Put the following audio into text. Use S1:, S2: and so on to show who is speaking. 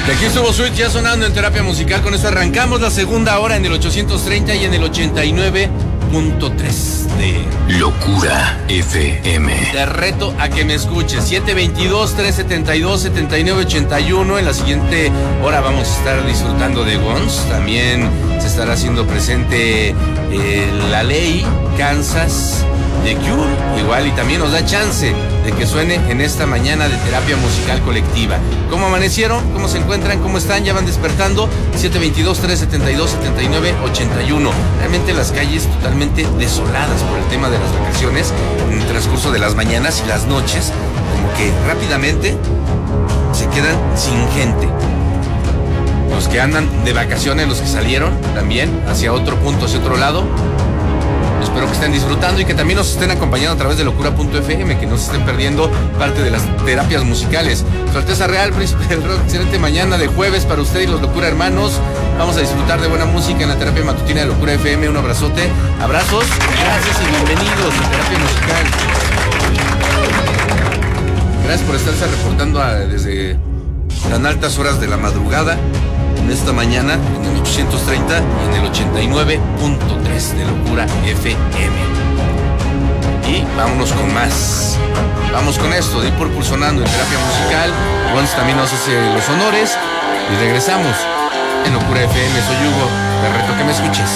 S1: Y aquí estuvo Sweet ya sonando en Terapia Musical. Con esto arrancamos la segunda hora en el 830 y en el 89.3 de
S2: Locura FM.
S1: Te reto a que me escuches. 722-372-7981. En la siguiente hora vamos a estar disfrutando de Guns. También se estará haciendo presente La Ley, Kansas, The Cure, igual, y también nos da chance de que suene en esta mañana de terapia musical colectiva. ¿Cómo amanecieron? ¿Cómo se encuentran? ¿Cómo están? ¿Ya van despertando? 722-372-7981. Realmente las calles totalmente desoladas por el tema de las vacaciones en el transcurso de las mañanas y las noches, como que rápidamente se quedan sin gente. Los que andan de vacaciones, los que salieron también hacia otro punto, hacia otro lado. Espero que estén disfrutando y que también nos estén acompañando a través de locura.fm, que no se estén perdiendo parte de las terapias musicales. Su Alteza Real, Príncipe del Rock, excelente mañana de jueves para usted y los Locura Hermanos. Vamos a disfrutar de buena música en la terapia matutina de Locura FM. Un abrazote, abrazos, gracias y bienvenidos a Terapia Musical. Gracias por estarse reportando desde tan altas horas de la madrugada. En esta mañana en el 830 y en el 89.3 de Locura FM. Y vámonos con más. Vamos con esto, Deep Purple sonando en terapia musical. Once también nos hace los honores. Y regresamos en Locura FM. Soy Hugo, te reto que me escuches.